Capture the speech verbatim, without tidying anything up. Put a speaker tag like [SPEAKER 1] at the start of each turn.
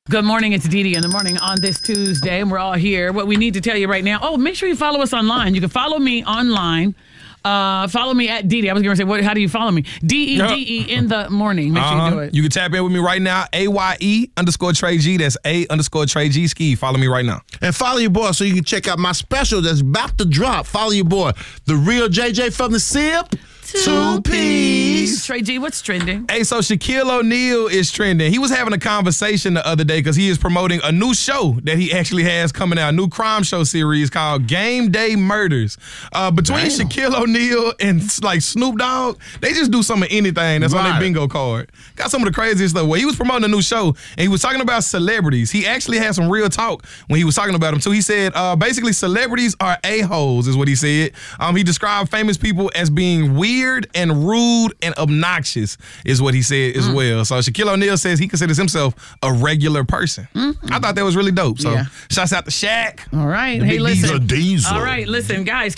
[SPEAKER 1] Good morning. It's Dee Dee in the morning on this Tuesday, and we're all here. What we need to tell you right now, oh, make sure you follow us online. You can follow me online. Uh, follow me at Dee Dee. I was going to say, what? How do you follow me? D E D E in the morning. Make uh-huh. sure you do it.
[SPEAKER 2] You can tap in with me right now. A Y E underscore Trey G. That's A underscore Trey G. Ski. Follow me right now.
[SPEAKER 3] And follow your boy so you can check out my special that's about to drop. Follow your boy, the real J J from the S I P. Two P's.
[SPEAKER 1] Trey G, what's trending?
[SPEAKER 2] Hey, so Shaquille O'Neal is trending. He was having a conversation the other day because he is promoting a new show that he actually has coming out, a new crime show series called Game Day Murders. Uh, between Damn. Shaquille O'Neal and like Snoop Dogg, they just do some of anything that's right. on their bingo card. Got some of the craziest stuff. Well, he was promoting a new show and he was talking about celebrities. He actually had some real talk when he was talking about them. So he said, uh, basically, celebrities are a-holes is what he said. Um, he described famous people as being weird. Weird and rude and obnoxious is what he said as mm. well. So Shaquille O'Neal says he considers himself a regular person. Mm-hmm. I thought that was really dope. So yeah. shouts out to Shaq.
[SPEAKER 1] All right. Hey, listen.
[SPEAKER 3] Diesel.
[SPEAKER 1] All right, listen, guys.